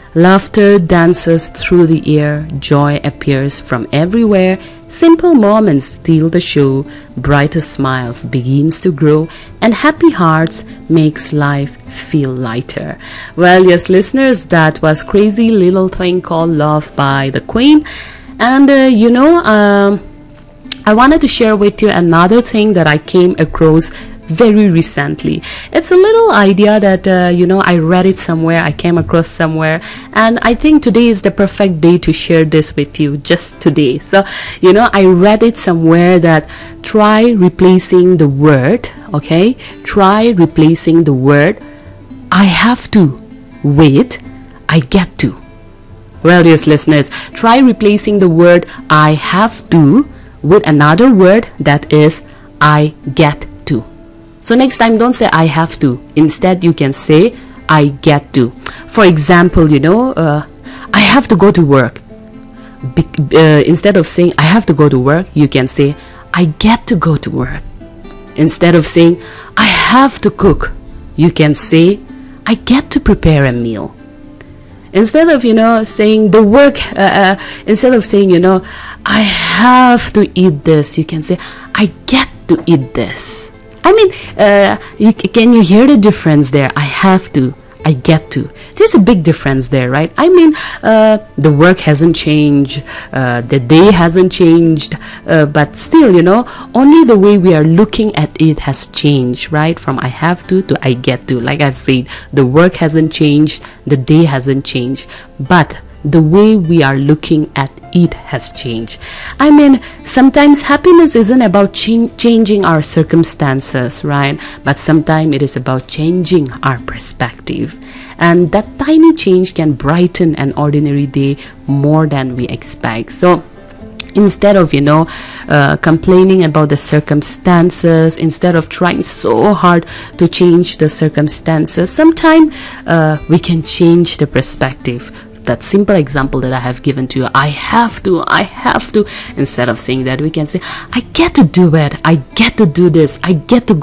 Laughter dances through the air, joy appears from everywhere. Simple moments steal the show, brighter smiles begins to grow, and happy hearts makes life feel lighter. Well, yes, listeners, that was Crazy Little Thing Called Love by the Queen. And I wanted to share with you another thing that I came across very recently. It's a little idea that I read it somewhere, I came across somewhere, and I think today is the perfect day to share this with you, just today. So I read it somewhere that try replacing the word I have to with I get to. Well, yes, listeners, try replacing the word I have to with another word that is I get to. So next time, don't say I have to. Instead, you can say I get to. For example, I have to go to work. Instead of saying I have to go to work, you can say I get to go to work. Instead of saying I have to cook, you can say I get to prepare a meal. Instead of saying the work, instead of saying I have to eat this, you can say I get to eat this. I mean, can you hear the difference there? I have to, I get to. There's a big difference there, right? I mean, the work hasn't changed, the day hasn't changed, but still, only the way we are looking at it has changed, right? From I have to I get to. Like I've said, the work hasn't changed, the day hasn't changed, but the way we are looking at it has changed. I mean, sometimes happiness isn't about changing our circumstances, right? But sometimes it is about changing our perspective. And that tiny change can brighten an ordinary day more than we expect. So instead of complaining about the circumstances, instead of trying so hard to change the circumstances, sometimes we can change the perspective. That simple example that I have given to you, I have to, instead of saying that, we can say I get to do it, I get to do this, I get to